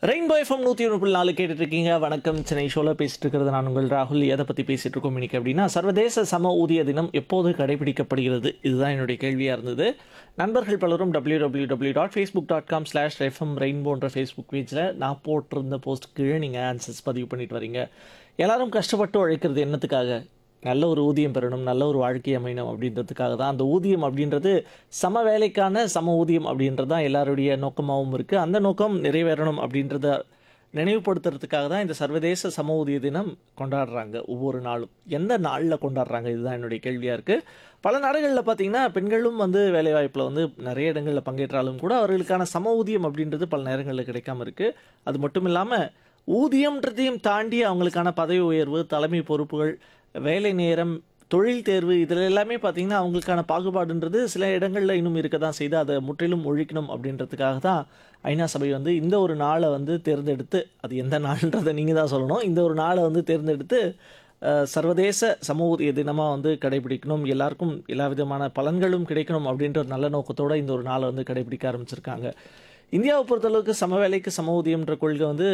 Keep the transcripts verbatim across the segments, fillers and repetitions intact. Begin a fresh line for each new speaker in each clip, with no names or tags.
Rainbow FM நூற்றி ஒன்று புள்ளி நாலு கேட்டுட்டு இருக்கீங்க. வணக்கம், சென்னை ஷோவில் பேசிட்டு இருக்கிறது நான் உங்கள் ராகுல். எதை பற்றி பேசிகிட்டு இருக்கோம் இன்னைக்கு அப்படின்னா, சர்வதேச சம ஊதிய தினம் எப்போது கடைபிடிக்கப்படுகிறது, இதுதான் என்னுடைய கேள்வியாக இருந்தது. நண்பர்கள் பலரும் W W W dot Facebook dot com slash FM ரெயின்போன்ற Facebook பேஜில் நான் போட்டிருந்த போஸ்ட் கீழே நீங்கள் ஆன்சர்ஸ் பதிவு பண்ணிட்டு வரீங்க. எல்லாரும் கஷ்டப்பட்டு உழைக்கிறது என்னத்துக்காக? நல்ல ஒரு ஊதியம் பெறணும், நல்ல ஒரு வாழ்க்கை அமையணும் அப்படின்றதுக்காக தான். அந்த ஊதியம் அப்படின்றது சம வேலைக்கான சம ஊதியம் அப்படின்றது தான் எல்லாருடைய நோக்கமாகவும் இருக்குது. அந்த நோக்கம் நிறைவேறணும் அப்படின்றத நினைவுபடுத்துறதுக்காக தான் இந்த சர்வதேச சம ஊதிய தினம் கொண்டாடுறாங்க ஒவ்வொரு நாளும். எந்த நாளில் கொண்டாடுறாங்க, இதுதான் என்னுடைய கேள்வியாக இருக்குது. பல நாடுகளில் பார்த்திங்கன்னா பெண்களும் வந்து வேலைவாய்ப்பில் வந்து நிறைய இடங்களில் பங்கேற்றாலும் கூட அவர்களுக்கான சம ஊதியம் அப்படின்றது பல நேரங்களில் கிடைக்காம இருக்குது. அது மட்டும் இல்லாமல் ஊதியம்ன்றதையும் தாண்டி அவங்களுக்கான பதவி உயர்வு, தலைமை பொறுப்புகள், வேலை நேரம், தொழில் தேர்வு, இதில் எல்லாமே பார்த்திங்கன்னா அவங்களுக்கான பாகுபாடுன்றது சில இடங்களில் இன்னும் இருக்க தான் செய்து அதை முற்றிலும் ஒழிக்கணும் அப்படின்றதுக்காக தான் ஐநா சபை வந்து இந்த ஒரு நாளை வந்து தேர்ந்தெடுத்து, அது எந்த நாள்ன்றதை நீங்கள் தான் சொல்லணும், இந்த ஒரு நாளை வந்து தேர்ந்தெடுத்து சர்வதேச சம ஊதிய தினமாக வந்து கடைபிடிக்கணும், எல்லாருக்கும் எல்லா விதமான பலன்களும் கிடைக்கணும் அப்படின்ற ஒரு நல்ல நோக்கத்தோடு இந்த ஒரு நாளை வந்து கடைபிடிக்க ஆரம்பிச்சிருக்காங்க. இந்தியாவை பொறுத்தளவுக்கு சம வேலைக்கு சம ஊதியம்ன்ற கொள்கை வந்து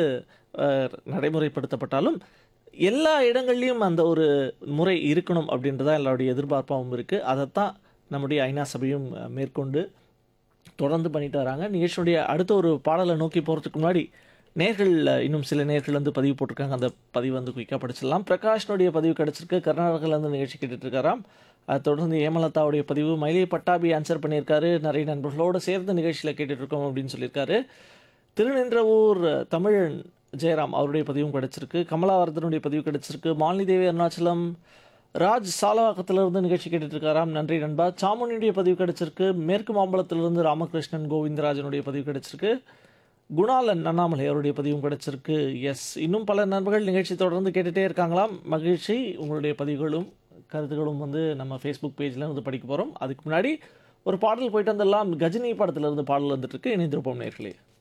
நடைமுறைப்படுத்தப்பட்டாலும் எல்லா இடங்கள்லையும் அந்த ஒரு முறை இருக்கணும் அப்படின்றதான் எல்லாருடைய எதிர்பார்ப்பாகவும் இருக்குது. அதைத்தான் நம்முடைய ஐநா சபையும் மேற்கொண்டு தொடர்ந்து பண்ணிட்டு வராங்க. நிகழ்ச்சியுடைய அடுத்த ஒரு பாடலை நோக்கி போகிறதுக்கு முன்னாடி நேர்கள் இன்னும் சில நேர்கள் வந்து பதிவு போட்டிருக்காங்க. அந்த பதிவு வந்து குயிக்காக படிச்சிடலாம். பிரகாஷ்னுடைய பதிவு கிடச்சிருக்கு, கர்நாடகாவிலேருந்து நிகழ்ச்சி கேட்டுட்டு இருக்காராம். அதை தொடர்ந்து ஏமலதாவுடைய பதிவு, மயிலை பட்டாபி ஆன்சர் பண்ணியிருக்காரு, நிறைய நண்பர்களோடு சேர்ந்து நிகழ்ச்சியில் கேட்டுட்ருக்கோம் அப்படின்னு சொல்லியிருக்காரு. திருநின்றவூர் தமிழன் ஜெயராம் அவருடைய பதிவும் கிடச்சிருக்கு. கமலாவர்தனுடைய பதிவு கிடச்சிருக்கு. மாலினி தேவி அருணாச்சலம், ராஜ் சாலவாக்கத்திலிருந்து நிகழ்ச்சி கேட்டுட்ருக்காராம், நன்றி நண்பா. சாமுனியுடைய பதிவு கிடச்சிருக்கு. மேற்கு மாம்பலத்திலிருந்து ராமகிருஷ்ணன் கோவிந்தராஜனுடைய பதிவு கிடச்சிருக்கு. குணாலன் அண்ணாமலை அவருடைய பதிவும் கிடச்சிருக்கு. எஸ், இன்னும் பல நண்பர்கள் நிகழ்ச்சி தொடர்ந்து கேட்டுகிட்டே இருக்காங்களாம். மகிழ்ச்சி. உங்களுடைய பதிவுகளும் கருத்துக்களும் வந்து நம்ம ஃபேஸ்புக் பேஜில் வந்து படிக்க போகிறோம். அதுக்கு முன்னாடி ஒரு பாடல் போயிட்டு வந்துடலாம். கஜினி படத்திலிருந்து பாடல் வந்துட்டுருக்கு. இணைந்திருப்போம் நேர்களே.